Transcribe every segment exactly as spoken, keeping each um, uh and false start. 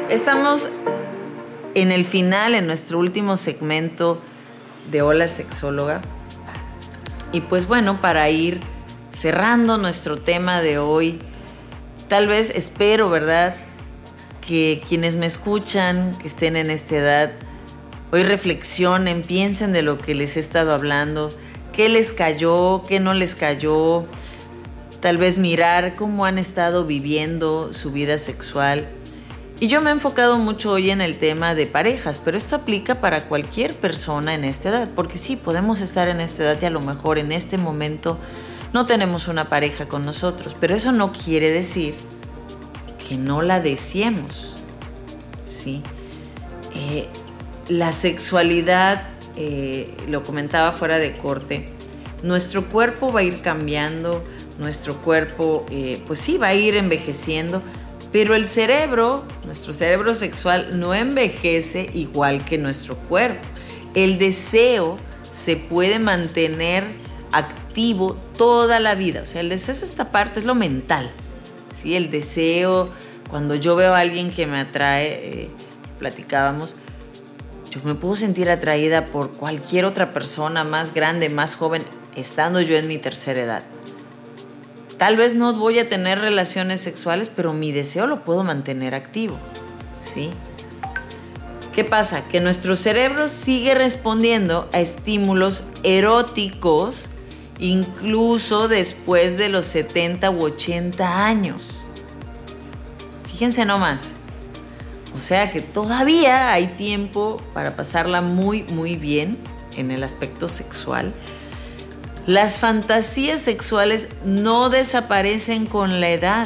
Estamos en el final, en nuestro último segmento de Hola Sexóloga. Y pues bueno, para ir cerrando nuestro tema de hoy, tal vez espero, ¿verdad?, que quienes me escuchan, que estén en esta edad, hoy reflexionen, piensen de lo que les he estado hablando, qué les cayó, qué no les cayó, tal vez mirar cómo han estado viviendo su vida sexual. Y yo me he enfocado mucho hoy en el tema de parejas, pero esto aplica para cualquier persona en esta edad, porque sí, podemos estar en esta edad y a lo mejor en este momento no tenemos una pareja con nosotros, pero eso no quiere decir que no la deseemos, ¿sí? Eh, la sexualidad, eh, lo comentaba fuera de corte, nuestro cuerpo va a ir cambiando, nuestro cuerpo, eh, pues sí, va a ir envejeciendo, pero el cerebro, nuestro cerebro sexual no envejece igual que nuestro cuerpo. El deseo se puede mantener activo toda la vida. O sea, el deseo es esta parte, es lo mental, ¿sí? El deseo, cuando yo veo a alguien que me atrae, eh, platicábamos, yo me puedo sentir atraída por cualquier otra persona más grande, más joven, estando yo en mi tercera edad. Tal vez no voy a tener relaciones sexuales, pero mi deseo lo puedo mantener activo, ¿sí? ¿Qué pasa? Que nuestro cerebro sigue respondiendo a estímulos eróticos incluso después de los setenta u ochenta años. Fíjense nomás. O sea que todavía hay tiempo para pasarla muy, muy bien en el aspecto sexual. Las fantasías sexuales no desaparecen con la edad,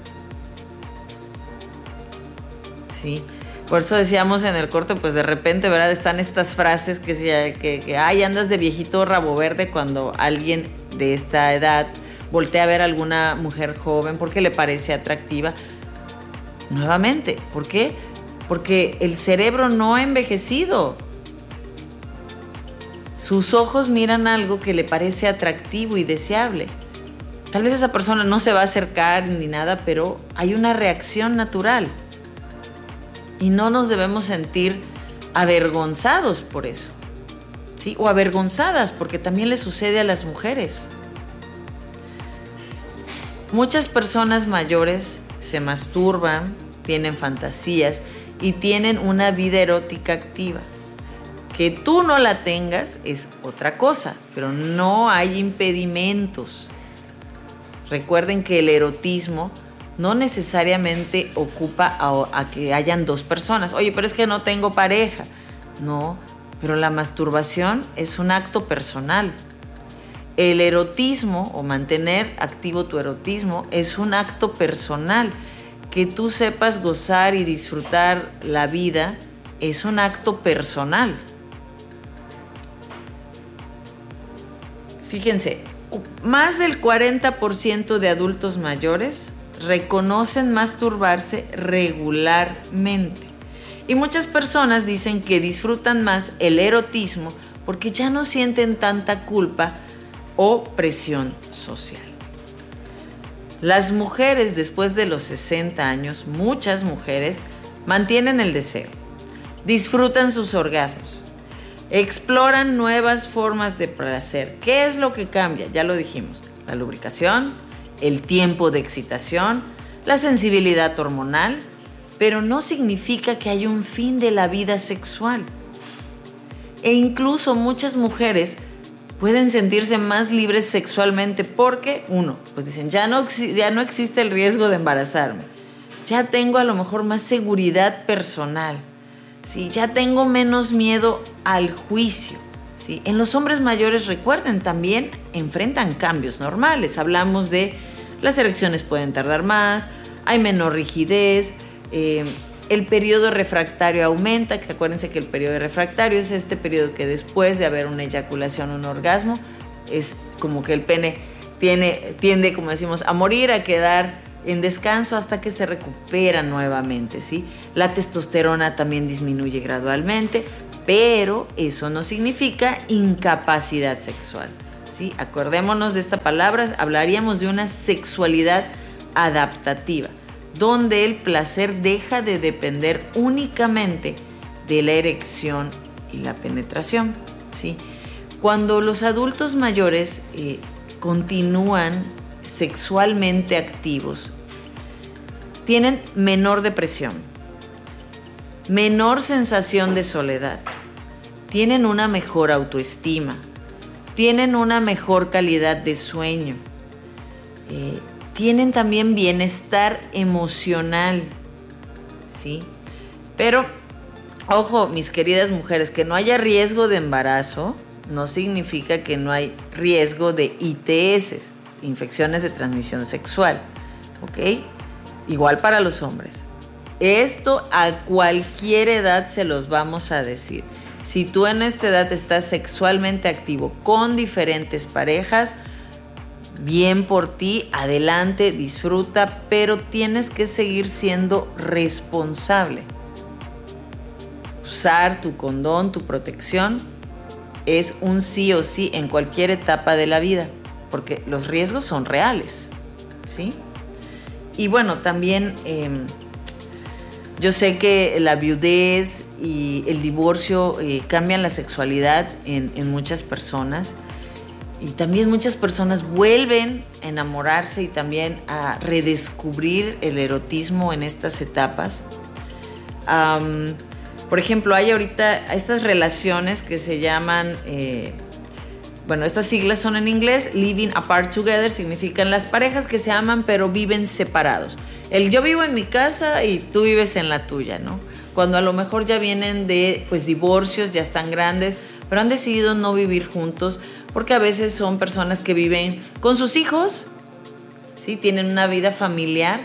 ¿sí? Por eso decíamos en el corte, pues de repente, ¿verdad?, están estas frases que, que, que ay, andas de viejito rabo verde, cuando alguien de esta edad voltea a ver a alguna mujer joven porque le parece atractiva. Nuevamente, ¿por qué? Porque el cerebro no ha envejecido. Sus ojos miran algo que le parece atractivo y deseable. Tal vez esa persona no se va a acercar ni nada, pero hay una reacción natural. Y no nos debemos sentir avergonzados por eso, ¿sí? O avergonzadas, porque también le sucede a las mujeres. Muchas personas mayores se masturban, tienen fantasías y tienen una vida erótica activa. Que tú no la tengas es otra cosa, pero no hay impedimentos. Recuerden que el erotismo no necesariamente ocupa a, a que hayan dos personas. Oye, pero es que no tengo pareja. No, pero la masturbación es un acto personal. El erotismo, o mantener activo tu erotismo, es un acto personal. Que tú sepas gozar y disfrutar la vida es un acto personal. Fíjense, más del cuarenta por ciento de adultos mayores reconocen masturbarse regularmente. Y muchas personas dicen que disfrutan más el erotismo porque ya no sienten tanta culpa o presión social. Las mujeres después de los sesenta años, muchas mujeres mantienen el deseo, disfrutan sus orgasmos, exploran nuevas formas de placer. ¿Qué es lo que cambia? Ya lo dijimos, la lubricación, el tiempo de excitación, la sensibilidad hormonal, pero no significa que haya un fin de la vida sexual. E incluso muchas mujeres pueden sentirse más libres sexualmente porque, uno, pues dicen, ya no, ya no existe el riesgo de embarazarme, ya tengo a lo mejor más seguridad personal, ¿sí? Ya tengo menos miedo al juicio, ¿sí? En los hombres mayores, recuerden, también enfrentan cambios normales. Hablamos de las erecciones pueden tardar más, hay menor rigidez, eh, el periodo refractario aumenta, que acuérdense que el periodo refractario es este periodo que después de haber una eyaculación, un orgasmo, es como que el pene tiene, tiende, como decimos, a morir, a quedar en descanso hasta que se recupera nuevamente, ¿sí? La testosterona también disminuye gradualmente, pero eso no significa incapacidad sexual, ¿sí? Acordémonos de esta palabra, hablaríamos de una sexualidad adaptativa. donde el placer deja de depender únicamente de la erección y la penetración, ¿sí? Cuando los adultos mayores eh, continúan sexualmente activos, tienen menor depresión, menor sensación de soledad, tienen una mejor autoestima, tienen una mejor calidad de sueño, eh, tienen también bienestar emocional, ¿sí? Pero, ojo, mis queridas mujeres, que no haya riesgo de embarazo no significa que no hay riesgo de I T S, infecciones de transmisión sexual, ¿ok? Igual para los hombres. Esto a cualquier edad se los vamos a decir. Si tú en esta edad estás sexualmente activo con diferentes parejas, bien por ti, adelante, disfruta, pero tienes que seguir siendo responsable. Usar tu condón, tu protección, es un sí o sí en cualquier etapa de la vida, porque los riesgos son reales, ¿sí? Y bueno, también eh, yo sé que la viudez y el divorcio eh, cambian la sexualidad en, en muchas personas, y también muchas personas vuelven a enamorarse y también a redescubrir el erotismo en estas etapas. Um, por ejemplo, hay ahorita estas relaciones que se llaman, eh, bueno, estas siglas son en inglés, living apart together, significan las parejas que se aman pero viven separados. El yo vivo en mi casa y tú vives en la tuya, ¿no? Cuando a lo mejor ya vienen de pues divorcios, ya están grandes, pero han decidido no vivir juntos, porque a veces son personas que viven con sus hijos, ¿sí? Tienen una vida familiar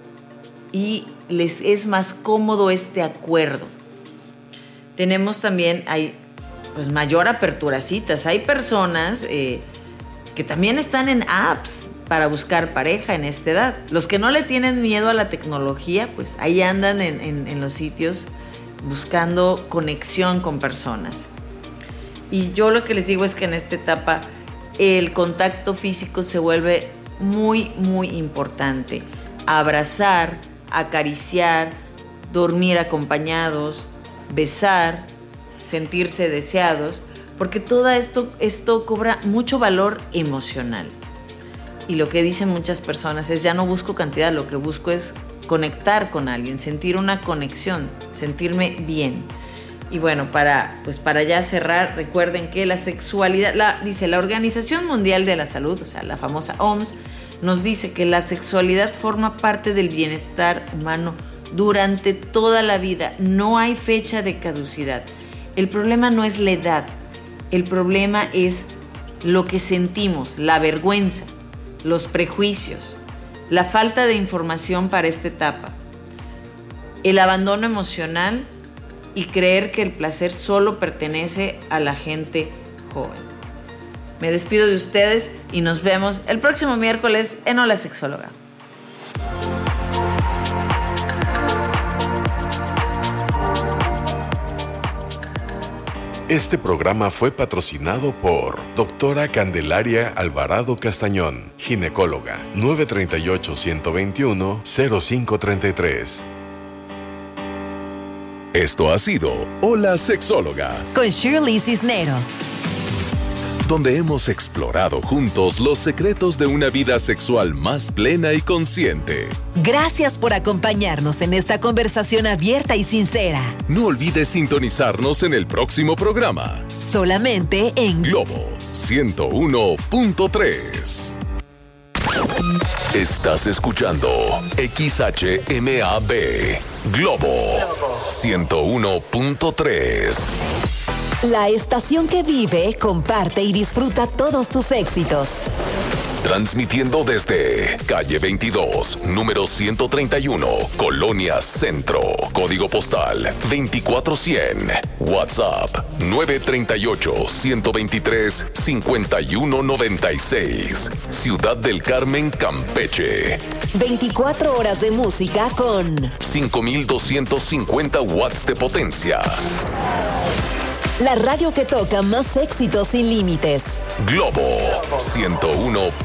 y les es más cómodo este acuerdo. Tenemos también, hay pues mayor apertura a citas. Hay personas eh, que también están en apps para buscar pareja en esta edad. Los que no le tienen miedo a la tecnología, pues ahí andan en, en, en los sitios buscando conexión con personas. Y yo lo que les digo es que en esta etapa el contacto físico se vuelve muy, muy importante. Abrazar, acariciar, dormir acompañados, besar, sentirse deseados, porque todo esto, esto cobra mucho valor emocional. Y lo que dicen muchas personas es: ya no busco cantidad, lo que busco es conectar con alguien, sentir una conexión, sentirme bien. Y bueno, para, pues para ya cerrar, recuerden que la sexualidad, la, dice la Organización Mundial de la Salud, o sea, la famosa O M S, nos dice que la sexualidad forma parte del bienestar humano durante toda la vida. No hay fecha de caducidad. El problema no es la edad, el problema es lo que sentimos, la vergüenza, los prejuicios, la falta de información para esta etapa, el abandono emocional y creer que el placer solo pertenece a la gente joven. Me despido de ustedes y nos vemos el próximo miércoles en Hola Sexóloga. Este programa fue patrocinado por Doctora Candelaria Alvarado Castañón, ginecóloga, nueve tres ocho, uno dos uno, cero cinco tres tres. Esto ha sido Hola Sexóloga con Shirley Cisneros, donde hemos explorado juntos los secretos de una vida sexual más plena y consciente. Gracias por acompañarnos en esta conversación abierta y sincera. No olvides sintonizarnos en el próximo programa, solamente en Globo ciento uno punto tres. Estás escuchando X H M A B Globo ciento uno punto tres. La estación que vive, comparte y disfruta todos tus éxitos. Transmitiendo desde calle veintidós, número ciento treinta y uno, Colonia Centro, código postal veinticuatro cien, WhatsApp nueve tres ocho, uno dos tres, cinco uno nueve seis, Ciudad del Carmen, Campeche. veinticuatro horas de música con cinco mil doscientos cincuenta watts de potencia. La radio que toca más éxitos sin límites. Globo ciento uno